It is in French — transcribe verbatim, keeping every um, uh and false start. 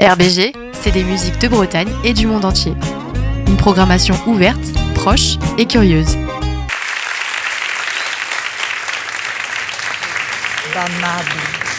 R B G, c'est des musiques de Bretagne et du monde entier. Une programmation ouverte, proche et curieuse. Banade.